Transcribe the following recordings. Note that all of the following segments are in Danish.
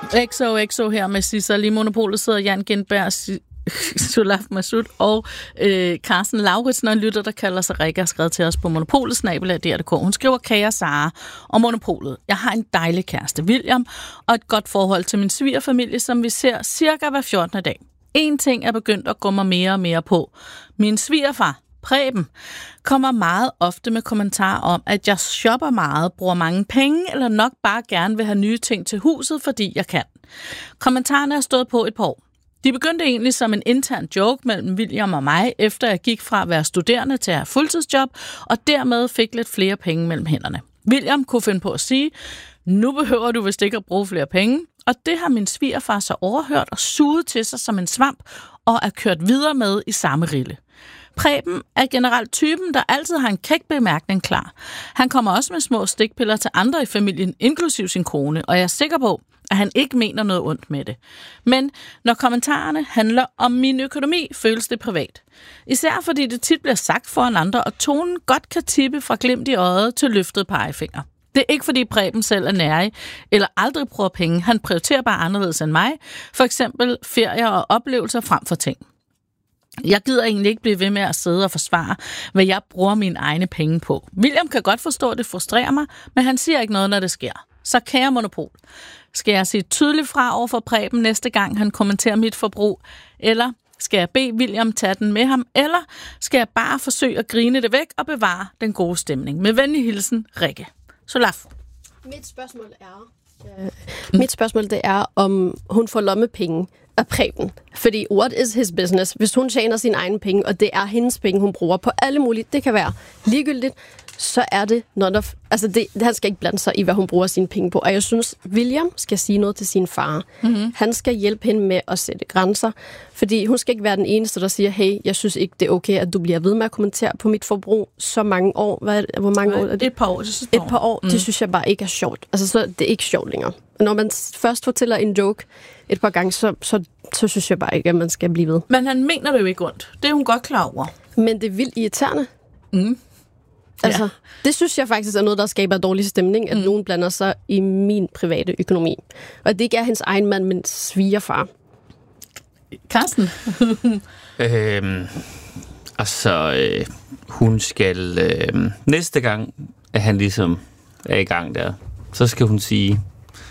XOXO her med Sissel. Lige Monopolet sidder Jan Gindberg, Sulaf Masud og Carsten Lauritsen, og en lytter, der kalder sig Rikke, har skrevet til os på monopolet@dr.dk. Hun skriver: Kære Sara og Monopolet. Jeg har en dejlig kæreste, William, og et godt forhold til min svigerfamilie, som vi ser cirka hver 14. dag. En ting er begyndt at gå mig mere og mere på. Min svigerfar, Preben, kommer meget ofte med kommentarer om, at jeg shopper meget, bruger mange penge, eller nok bare gerne vil have nye ting til huset, fordi jeg kan. Kommentarerne er stået på et par år. De begyndte egentlig som en intern joke mellem William og mig, efter jeg gik fra at være studerende til at have fuldtidsjob, og dermed fik lidt flere penge mellem hænderne. William kunne finde på at sige: nu behøver du vist ikke at bruge flere penge, og det har min svigerfar så overhørt og suget til sig som en svamp, og er kørt videre med i samme rille. Preben er generelt typen, der altid har en kæk bemærkning klar. Han kommer også med små stikpiller til andre i familien, inklusiv sin kone, og jeg er sikker på, at han ikke mener noget ondt med det. Men når kommentarerne handler om min økonomi, føles det privat. Især fordi det tit bliver sagt foran andre, og tonen godt kan tippe fra glimt i øjet til løftet pegefinger. Det er ikke fordi Preben selv er nærig, eller aldrig bruger penge. Han prioriterer bare anderledes end mig. For eksempel ferier og oplevelser frem for ting. Jeg gider egentlig ikke blive ved med at sidde og forsvare, hvad jeg bruger mine egne penge på. William kan godt forstå, at det frustrerer mig, men han siger ikke noget, når det sker. Så kære Monopol, skal jeg sige tydeligt fra over for Preben næste gang, han kommenterer mit forbrug? Eller skal jeg bede William tage den med ham? Eller skal jeg bare forsøge at grine det væk og bevare den gode stemning? Med venlig hilsen, Rikke. Solaf. Mit spørgsmål er, om hun får lommepenge af Preben. Fordi what is his business? Hvis hun tjener sine egne penge, og det er hendes penge, hun bruger på alle mulige, det kan være ligegyldigt, så er det not of... Altså, han skal ikke blande sig i, hvad hun bruger sine penge på. Og jeg synes, William skal sige noget til sin far. Mm-hmm. Han skal hjælpe hende med at sætte grænser. Fordi hun skal ikke være den eneste, der siger, hey, jeg synes ikke, det er okay, at du bliver ved med at kommentere på mit forbrug så mange år. Hvor mange år er det? Et par år. Et par år, det synes jeg bare ikke er sjovt. Altså, så det er ikke sjovt længere. Når man først fortæller en joke et par gange, så synes jeg bare ikke, at man skal blive ved. Men han mener det jo ikke ondt. Det er hun godt klar over. Men det er vildt irriterende. Altså, det synes jeg faktisk er noget, der skaber dårlig stemning, at nogen blander sig i min private økonomi. Og det ikke er hans egen mand, men svigerfar. Carsten? Hun skal... næste gang, at han ligesom er i gang der, så skal hun sige...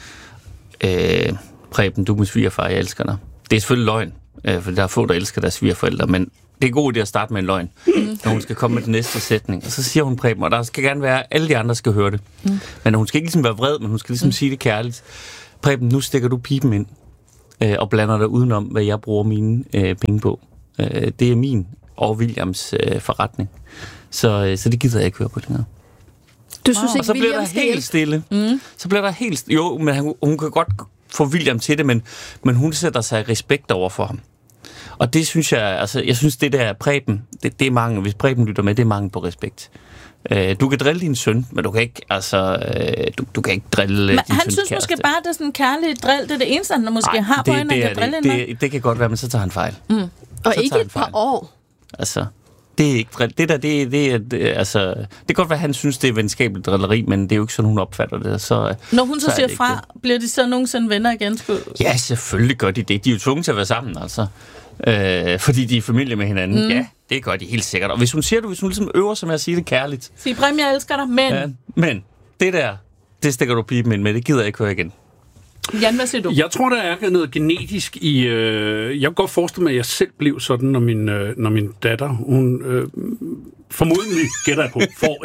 Preben, du er min svigerfar, jeg elsker dig. Det er selvfølgelig løgn, for der er få, der elsker deres svigerforældre, men det er en god idé at starte med en løgn, når hun skal komme med den næste sætning. Og så siger hun Preben, og der skal gerne være, alle de andre skal høre det. Men hun skal ikke ligesom være vred, men hun skal ligesom sige det kærligt. Preben, nu stikker du pipen ind og blander dig udenom, hvad jeg bruger mine penge på. Det er min og Williams forretning. Så det gider jeg ikke høre på længere. Du synes ikke, og så bliver der helt stille. Så bliver der helt... Jo, men hun kan godt få William til det, men hun sætter sig respekt over for ham. Og det synes jeg synes det der Preben, det er mange, hvis Preben lytter med, det er mange på respekt. Du kan drille din søn, men du kan ikke, du kan ikke drille din søns han synes måske bare, det er sådan en kærlig drill, det er det eneste, han måske har på hende, han kan drille hende. Det kan godt være, men så tager han fejl. Og så ikke et par år. Altså... Det er ikke drill. Det kan godt være, at han synes, det er venskabeligt drilleri, men det er jo ikke sådan, hun opfatter det. Så, når hun så siger fra, bliver de så nogensinde venner igen? Ja, selvfølgelig gør de det. De er jo tvunget til at være sammen, altså. Fordi de er i familie med hinanden. Ja, det gør de helt sikkert. Og hvis hun ligesom øver sig med at sige det kærligt. Sig, Preben, jeg elsker dig, men... Ja, men det der, det stikker du pipen ind med. Det gider jeg ikke høre igen. Jan, hvad siger du? Jeg tror, der er noget genetisk i... jeg kan godt forestille mig, at jeg selv blev sådan, når min datter, hun formodentlig, gætter jeg på, får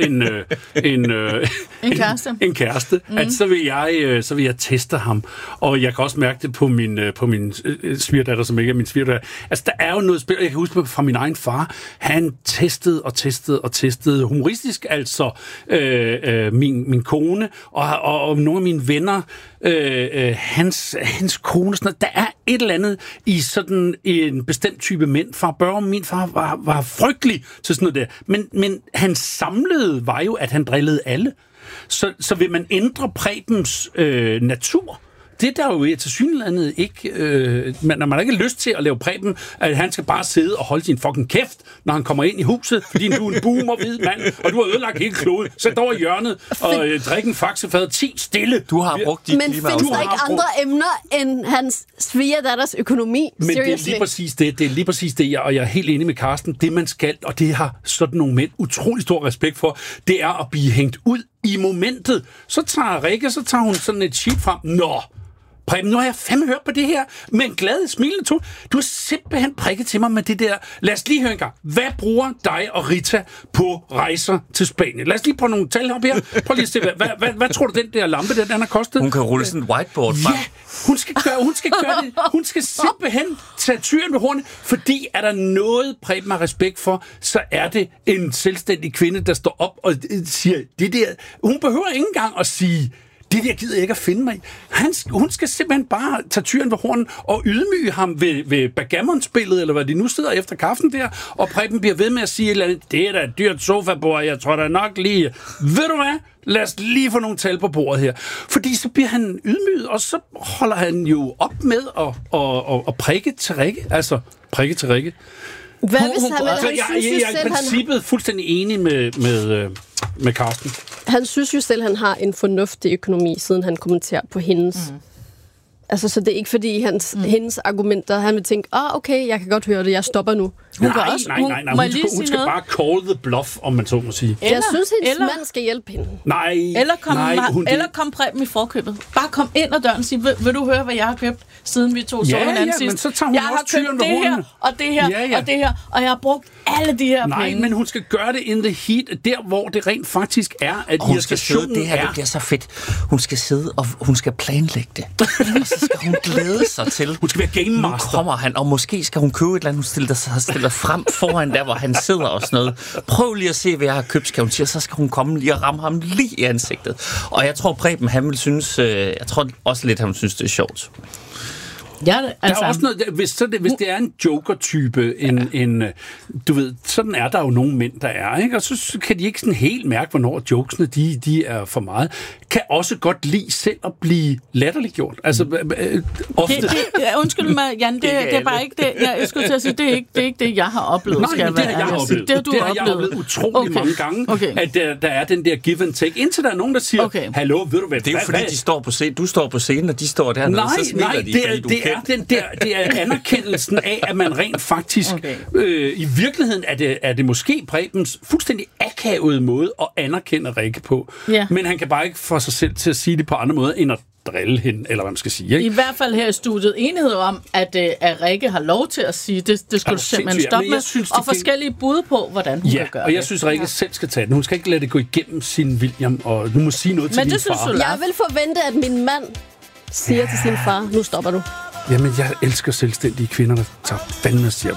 en kæreste. At så vil jeg teste ham. Og jeg kan også mærke det på min svigerdatter, som ikke er min svigerdatter. Altså, der er jo noget spil. Jeg kan huske fra min egen far. Han testede humoristisk, altså min kone og nogle af mine venner, hans kone. Sådan noget. Der er et eller andet i sådan en bestemt type mænd. Min far var frygtelig til sådan noget der. Men hans samlede var jo, at han drillede alle. Så vil man ændre Prebens natur, det der jo tilsyneladende ikke... når man ikke har lyst til at lave Preben, at han skal bare sidde og holde sin fucking kæft, når han kommer ind i huset, fordi du er en boomer hvid mand, og du har ødelagt hele kloden. Sæt over i hjørnet og drik en faxefad. 10 stille. Du har brugt dit Men findes der ikke andre emner end hans svigerdatters økonomi? Men Seriously. det er lige præcis det. Det er lige præcis det, og jeg er helt enig med Carsten. Det man skal, og det har sådan nogle mænd utrolig stor respekt for, det er at blive hængt ud i momentet. Så tager Rikke, hun sådan et sheet frem. Nå, Preben, nu har jeg fandme hørt på det her med en glad smilende tone. Du har simpelthen prikket til mig med det der. Lad os lige høre en gang. Hvad bruger dig og Rita på rejser til Spanien? Lad os lige prøve nogle tal op her. Prøv lige at se, hvad tror du, den der lampe, den har kostet? Hun kan rulle sådan en whiteboard frem. Ja, hun skal gøre det. Hun skal simpelthen tage tyren ved hornet, fordi er der noget, Preben har respekt for, så er det en selvstændig kvinde, der står op og siger, det der. Hun behøver ikke engang at sige, det der gider jeg ikke at finde mig i. Hun skal simpelthen bare tage tyren ved hornen og ydmyge ham ved backgammon-spillet, eller hvad de nu sidder efter kaffen der, og Preben bliver ved med at sige, det er da et dyrt sofabord, jeg tror da nok lige, ved du hvad? Lad os lige få nogle tal på bordet her. Fordi så bliver han ydmyget, og så holder han jo op med at prikke til Rikke. Altså, prikke til Rikke. Hvad hvis han Jeg er i princippet fuldstændig enig med Carsten. Han synes jo selv, han har en fornuftig økonomi, siden han kommenterer på hendes. Altså, så det er ikke fordi hendes argumenter, han vil tænke, okay, jeg kan godt høre det, jeg stopper nu. Nej, hun skal bare call the bluff, om man så må sige. Jeg synes, hendes mand skal hjælpe hende. Eller kom Preben i forkøbet. Bare kom ind ad døren og sige, vil du høre, hvad jeg har købt, siden vi to så hinanden sidst? Men så tager hun jeg har købt det her, og det her, og det her, og jeg har brugt alle de her penge. Nej, men hun skal gøre det in the heat, der hvor det rent faktisk er, at hun skal sidde, det her det bliver så fedt. Hun skal sidde, og hun skal planlægge det. Og så skal hun glæde sig til. Hun skal være game master. Nu kommer han, og måske skal hun købe et eller andet, hun stiller frem foran der, hvor han sidder og sådan noget. Prøv lige at se, hvad jeg har købt, skal hun sige, så skal hun komme lige og ramme ham lige i ansigtet. Og jeg tror, Preben, han vil synes, jeg tror også lidt, han synes, det er sjovt. Ja, altså. Der er også noget, hvis det er en joker-type, du ved, sådan er der jo nogle mænd, der er, ikke? Og så kan de ikke sådan helt mærke, hvornår jokesene, de er for meget. Kan også godt lide selv at blive latterliggjort. Altså, ofte. Undskyld mig, Jan, det er bare ikke det. Jeg skulle til at sige, det er ikke det, jeg har oplevet. Nej, det har jeg oplevet. Det har jeg oplevet utrolig mange gange, at der er den der give and take. Indtil der er nogen, der siger, hallo, ved du hvad? Det er jo fordi, de står på scenen, du står på scenen, og de står dernede, så smiler de, det er anerkendelsen af, at man rent faktisk i virkeligheden er det måske Prebens fuldstændig akavede måde at anerkende Rikke på. Ja. Men han kan bare ikke få sig selv til at sige det på andre måder end at drille hende, eller hvad man skal sige. Ikke? I hvert fald her i studiet enighed om, at Rikke har lov til at sige, det skal du simpelthen stoppe med, og forskellige bud på, hvordan hun kan gøre og jeg synes, Rikke selv skal tage den. Hun skal ikke lade det gå igennem sin William, og nu må sige noget til din far. Jeg vil forvente, at min mand siger til sin far, nu stopper du. Jamen, jeg elsker selvstændige kvinder, der tager fandme og siger,